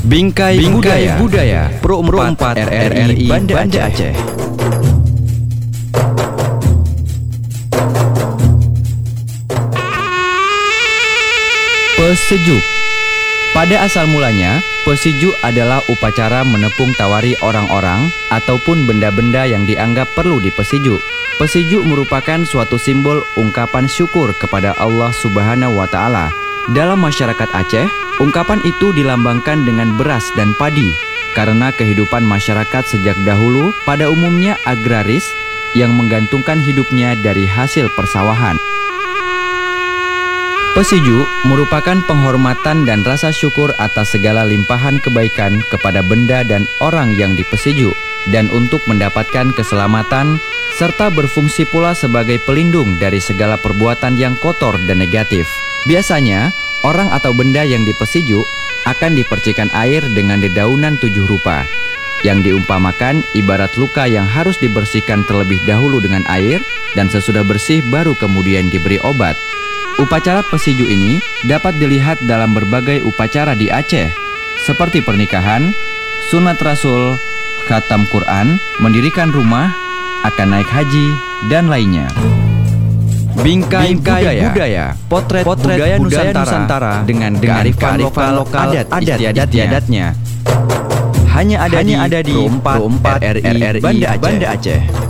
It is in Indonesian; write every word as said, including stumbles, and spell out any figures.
Bingkai, Bingkai Budaya, Budaya Pro empat R R I Banda, Banda Aceh. Pesejuk. Pada asal mulanya, pesejuk adalah upacara menepung tawari orang-orang ataupun benda-benda yang dianggap perlu dipesejuk. Pesejuk merupakan suatu simbol ungkapan syukur kepada Allah Subhanahu wa Ta'ala. Dalam masyarakat Aceh, ungkapan itu dilambangkan dengan beras dan padi karena kehidupan masyarakat sejak dahulu pada umumnya agraris yang menggantungkan hidupnya dari hasil persawahan. Pesejuk merupakan penghormatan dan rasa syukur atas segala limpahan kebaikan kepada benda dan orang yang dipesejuk, dan untuk mendapatkan keselamatan serta berfungsi pula sebagai pelindung dari segala perbuatan yang kotor dan negatif. Biasanya, orang atau benda yang dipesejuk akan dipercikan air dengan dedaunan tujuh rupa, yang diumpamakan ibarat luka yang harus dibersihkan terlebih dahulu dengan air, dan sesudah bersih baru kemudian diberi obat. Upacara pesejuk ini dapat dilihat dalam berbagai upacara di Aceh, seperti pernikahan, sunat rasul, khatam Quran, mendirikan rumah, akan naik haji, dan lainnya. Bingkai, Bingkai budaya, budaya, potret, potret budaya, budaya Nusantara, Nusantara dengan kearifan lokal, lokal adat, adat istiadatnya. Hanya ada Hanya di Pro empat R R I Banda Aceh. Banda Aceh.